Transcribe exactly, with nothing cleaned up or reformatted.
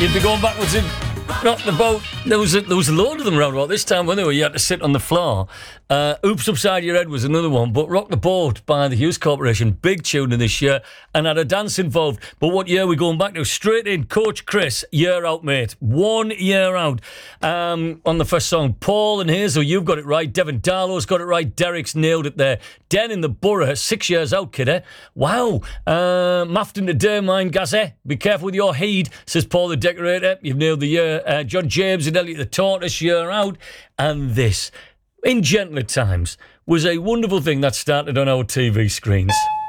You'd be going backwards and rock the boat. There was a, there was a load of them around about this time, wasn't there, where you had to sit on the floor. Uh, Oops Upside Your Head was another one, but Rock the Boat by the Hughes Corporation, big tune in this year, and had a dance involved. But what year are we going back to? Straight in, Coach Chris, year out, mate. One year out. Um, on the first song, Paul and Hazel, you've got it right. Devin Darlow's got it right. Derek's nailed it there. Den in the Borough, six years out, kidder. Wow. Uh, Mafton today, mine, Gazette. Be careful with your heed, says Paul the Decorator. You've nailed the year. Uh, John James and Elliot the Tortoise, year out. And this, in gentler times, was a wonderful thing that started on our T V screens.